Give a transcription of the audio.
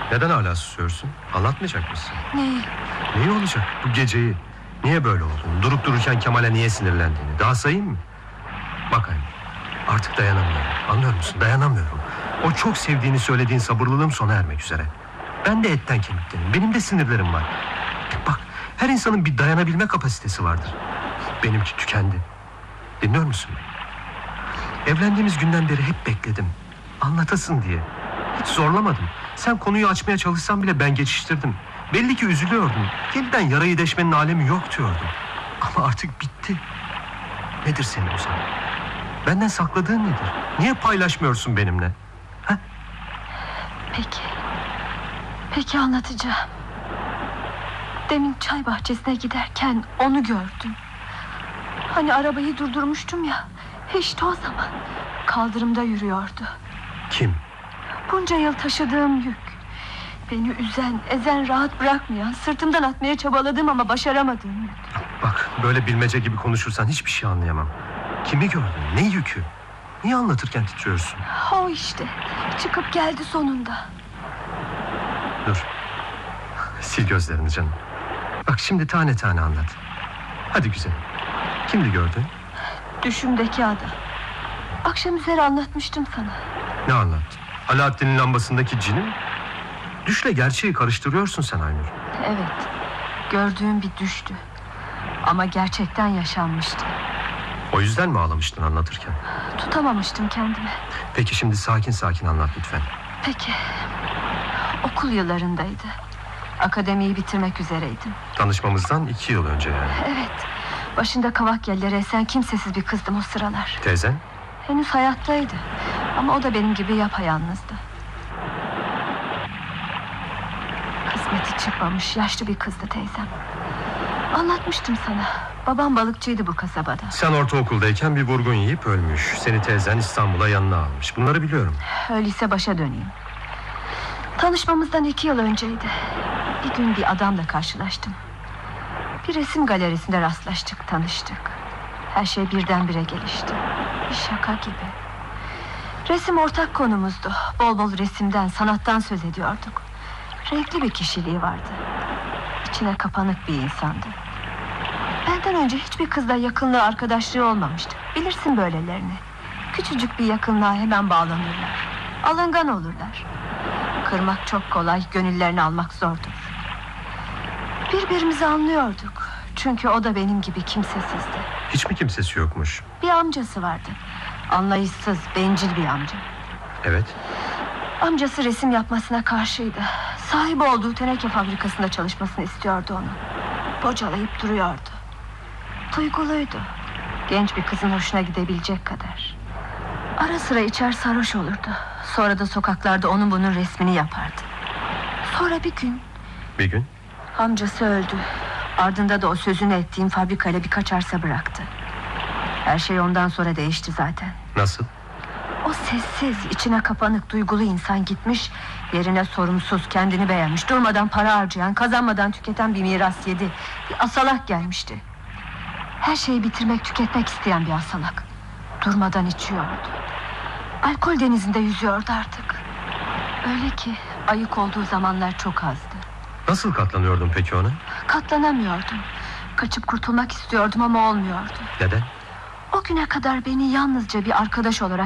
Neden hala susuyorsun? Anlatmayacak mısın? Neyi? Neyi olacak bu geceyi? Niye böyle oldun? Durup dururken Kemal'e niye sinirlendiğini? Daha sayayım mı? Bak Aynur, artık dayanamıyorum. Anlıyor musun? Dayanamıyorum. O çok sevdiğini söylediğin sabırlılığım sona ermek üzere. Ben de etten kemiktenim. Benim de sinirlerim var. Bak, her insanın bir dayanabilme kapasitesi vardır. Benimki tükendi. Dinliyor musun beni? Evlendiğimiz günden beri hep bekledim. Anlatasın diye. Hiç zorlamadım. Sen konuyu açmaya çalışsan bile ben geçiştirdim. Belli ki üzülüyordun. Yeniden yarayı deşmenin alemi yok diyordum. Ama artık bitti. Nedir senin Ozan? Benden sakladığın nedir? Niye paylaşmıyorsun benimle? Ha? Peki anlatacağım. Demin çay bahçesine giderken onu gördüm. Hani arabayı durdurmuştum ya. İşte o zaman kaldırımda yürüyordu. Kim? Bunca yıl taşıdığım yük, beni üzen, ezen, rahat bırakmayan, sırtımdan atmaya çabaladığım ama başaramadığım yük. Bak, böyle bilmece gibi konuşursan hiçbir şey anlayamam. Kimi gördün? Ne yükü? Niye anlatırken titriyorsun? O işte, çıkıp geldi sonunda. Dur, sil gözlerini canım. Bak, şimdi tane tane anlat. Hadi güzelim. Kimdi gördün? Düşümdeki adam. Akşam üzeri anlatmıştım sana. Ne anlattın? Alaaddin'in lambasındaki cini mi? Düşle gerçeği karıştırıyorsun sen Aynur. Evet, gördüğüm bir düştü. Ama gerçekten yaşanmıştı. O yüzden mi ağlamıştın anlatırken? Tutamamıştım kendimi. Peki şimdi sakin sakin anlat lütfen. Peki. Okul yıllarındaydı. Akademiyi bitirmek üzereydim. Tanışmamızdan 2 yıl önce yani. Evet. Başında kavak yelleri esen kimsesiz bir kızdım o sıralar. Teyzen? Henüz hayattaydı. Ama o da benim gibi yapayalnızdı. Kısmeti çıkmamış yaşlı bir kızdı teyzem. Anlatmıştım sana. Babam balıkçıydı bu kasabada. Sen ortaokuldayken bir vurgun yiyip ölmüş. Seni teyzen İstanbul'a yanına almış. Bunları biliyorum. Öyleyse başa döneyim. Tanışmamızdan 2 yıl önceydi. Bir gün bir adamla karşılaştım. Bir resim galerisinde rastlaştık, tanıştık. Her şey birdenbire gelişti. Bir şaka gibi. Resim ortak konumuzdu. Bol bol resimden, sanattan söz ediyorduk. Renkli bir kişiliği vardı. İçine kapanık bir insandı. Benden önce hiçbir kızla yakınlığı, arkadaşlığı olmamıştı. Bilirsin böylelerini. Küçücük bir yakınlığa hemen bağlanırlar. Alıngan olurlar. Kırmak çok kolay, gönüllerini almak zordur. Birbirimizi anlıyorduk. Çünkü o da benim gibi kimsesizdi. Hiç mi kimsesi yokmuş? Bir amcası vardı. Anlayışsız, bencil bir amca. Evet. Amcası resim yapmasına karşıydı. Sahibi olduğu teneke fabrikasında çalışmasını istiyordu onu. Bocalayıp duruyordu. Duyguluydu. Genç bir kızın hoşuna gidebilecek kadar. Ara sıra içer sarhoş olurdu. Sonra da sokaklarda onun bunun resmini yapardı. Sonra bir gün... Bir gün? Amcası öldü. Ardında da o sözünü ettiğim fabrikayla birkaç arsa bıraktı. Her şey ondan sonra değişti zaten. Nasıl? O sessiz, içine kapanık, duygulu insan gitmiş. Yerine sorumsuz, kendini beğenmiş, durmadan para harcayan, kazanmadan tüketen bir miras yedi. Bir asalak gelmişti. Her şeyi bitirmek, tüketmek isteyen bir asalak. Durmadan içiyordu. Alkol denizinde yüzüyordu artık. Öyle ki ayık olduğu zamanlar çok azdı. Nasıl katlanıyordun peki ona? Katlanamıyordum. Kaçıp kurtulmak istiyordum ama olmuyordu. Neden? O güne kadar beni yalnızca bir arkadaş olarak